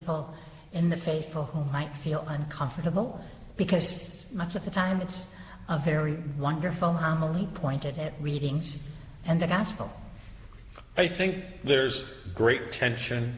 people in the faithful who might feel uncomfortable, because much of the time it's a very wonderful homily pointed at readings and the gospel. I think there's great tension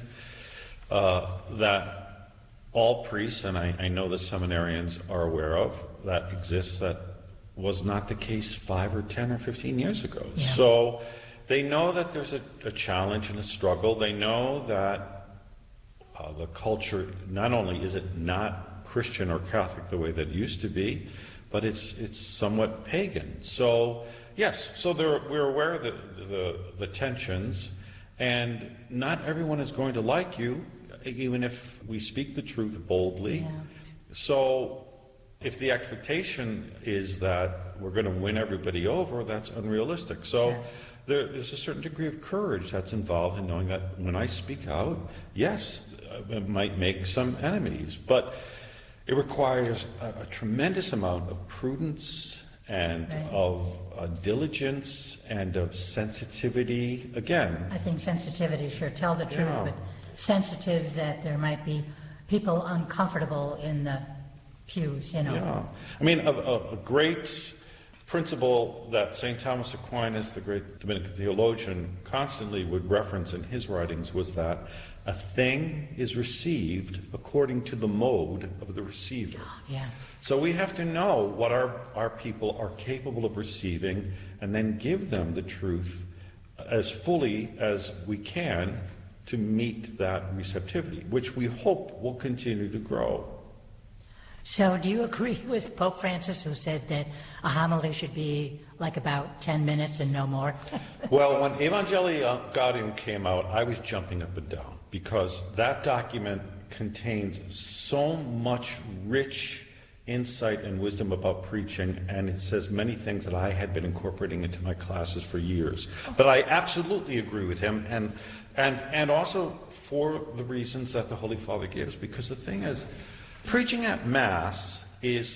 that all priests, and I know the seminarians are aware of, that exists, that was not the case 5 or 10 or 15 years ago. Yeah. So they know that there's a challenge and a struggle. They know that the culture, not only is it not Christian or Catholic the way that it used to be, but it's somewhat pagan. So yes, so we're aware of the tensions, and not everyone is going to like you, even if we speak the truth boldly. Yeah. So if the expectation is that we're going to win everybody over, that's unrealistic. So sure. There's a certain degree of courage that's involved in knowing that when I speak out, yes, it might make some enemies, but it requires a tremendous amount of prudence and right. of diligence and of sensitivity. Again, I think sensitivity, sure, tell the truth, Yeah. but sensitive that there might be people uncomfortable in the pews, you know. yeah. I mean, a great principle that St. Thomas Aquinas, the great Dominican theologian, constantly would reference in his writings was that a thing is received according to the mode of the receiver. Yeah. So we have to know what our people are capable of receiving and then give them the truth as fully as we can to meet that receptivity, which we hope will continue to grow. So do you agree with Pope Francis, who said that a homily should be like about 10 minutes and no more? Well, when Evangelii Gaudium came out, I was jumping up and down because that document contains so much rich insight and wisdom about preaching, and it says many things that I had been incorporating into my classes for years. But I absolutely agree with him, and also for the reasons that the Holy Father gives, because the thing is, preaching at Mass is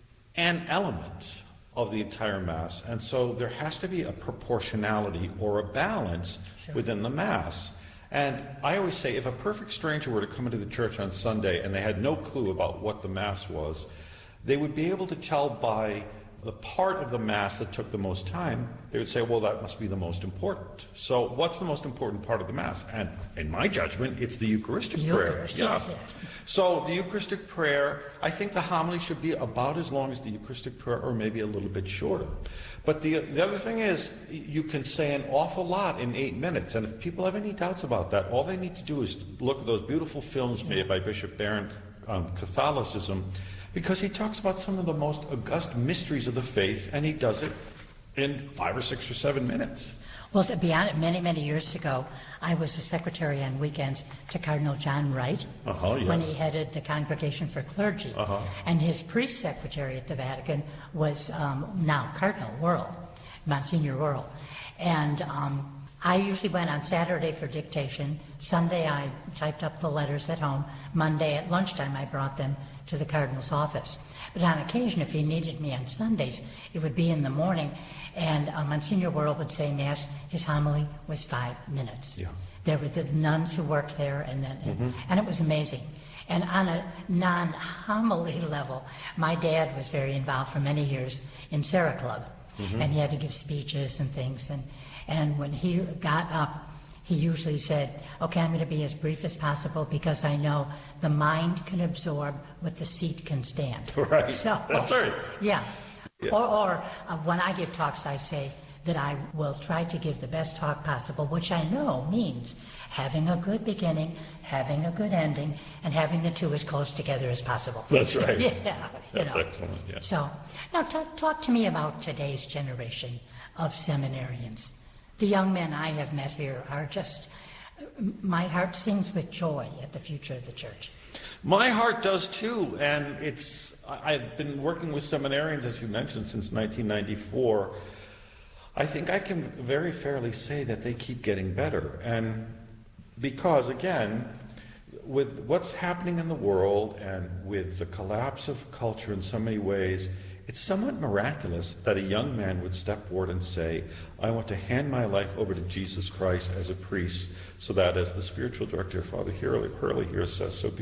an element of the entire Mass, and so there has to be a proportionality or a balance Sure. within the Mass. And I always say, if a perfect stranger were to come into the church on Sunday and they had no clue about what the Mass was, they would be able to tell by the part of the Mass that took the most time. They would say, well, that must be the most important. So what's the most important part of the Mass? And in my judgment, it's the Eucharistic prayer. Eucharist, yes. So the Eucharistic prayer, I think the homily should be about as long as the Eucharistic prayer, or maybe a little bit shorter. But the other thing is, you can say an awful lot in 8 minutes, and if people have any doubts about that, all they need to do is look at those beautiful films made by Bishop Barron on Catholicism, because he talks about some of the most august mysteries of the faith, and he does it in 5 or 6 or 7 minutes. Well, to be honest, many, many years ago, I was a secretary on weekends to Cardinal John Wright Yes. when he headed the Congregation for Clergy. And his priest secretary at the Vatican was now Cardinal Wuerl, Monsignor Wuerl. And I usually went on Saturday for dictation. Sunday, I typed up the letters at home. Monday at lunchtime, I brought them to the Cardinal's office. But on occasion, if he needed me on Sundays, it would be in the morning, and Monsignor Wuerl would say Mass. His homily was 5 minutes. Yeah. There were the nuns who worked there, and it was amazing. And on a non-homily level, my dad was very involved for many years in Sarah Club, and he had to give speeches and things. And when he got up, he usually said, okay, I'm going to be as brief as possible because I know the mind can absorb what the seat can stand. Right. So, That's right. Yeah. Yes. Or when I give talks, I say that I will try to give the best talk possible, which I know means having a good beginning, having a good ending, and having the two as close together as possible. That's right. Yeah. That's excellent. Yeah. So, now talk to me about today's generation of seminarians. The young men I have met here are just, my heart sings with joy at the future of the church. My heart does too, and I've been working with seminarians, as you mentioned, since 1994. I think I can very fairly say that they keep getting better, and because, again, with what's happening in the world and with the collapse of culture in so many ways, it's somewhat miraculous that a young man would step forward and say, I want to hand my life over to Jesus Christ as a priest, so that, as the spiritual director, Father Hurley here says so